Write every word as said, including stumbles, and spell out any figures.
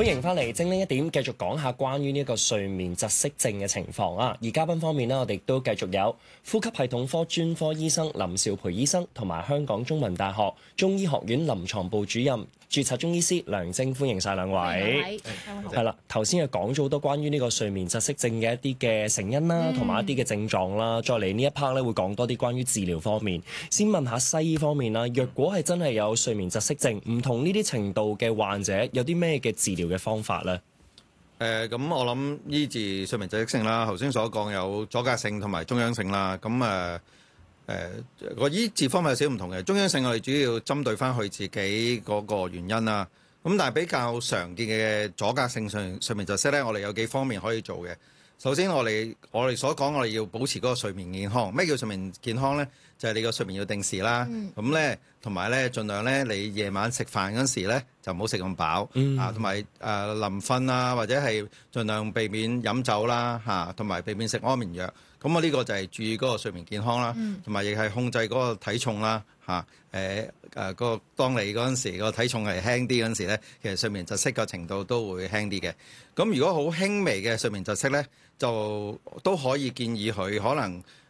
歡迎翻嚟精靈一點，繼續講下關於呢個睡眠窒息症嘅情況啊！而嘉賓方面呢，我哋都繼續有呼吸系統科專科醫生林兆培醫生，同埋香港中文大學中醫學院臨床部主任、註冊中醫師梁晶，歡迎晒兩位。係啦，頭先又講咗好多關於呢個睡眠窒息症嘅一啲嘅成因啦，同埋、嗯、一啲嘅症狀啦。再嚟呢一 part 咧，會講多啲關於治療方面。先問下西醫方面啦，若果係真係有睡眠窒息症，唔同呢啲程度嘅患者，有啲咩嘅治療嘅方法咧？ 誒咁、呃、我諗醫治睡眠窒息症啦，頭先所講有阻隔性同埋中央性啦。咁誒誒個醫治方法有少少唔同嘅。中央性我哋主要針對翻佢自己嗰個原因啦。咁但係比較常見嘅阻隔性睡睡眠窒息咧，我哋有幾方面可以做嘅。首先我哋我哋所講，我哋要保持嗰個睡眠健康。咩叫睡眠健康咧？就係、是、你個睡眠要定時啦。咁咧同埋咧，盡量咧你夜晚食飯嗰時咧就唔好食咁飽。嗯、啊，同埋誒臨瞓啊，或者係盡量避免飲酒啦。嚇、啊，同埋避免食安眠藥。咁我呢個就係注意嗰個睡眠健康啦。同埋亦係控制嗰個體重啦。嚇誒誒個當你嗰陣時個體重係輕啲嗰陣時咧，其實睡眠窒息嘅程度都會輕啲嘅。咁如果好輕微嘅睡眠窒息咧，就都可以建議佢可能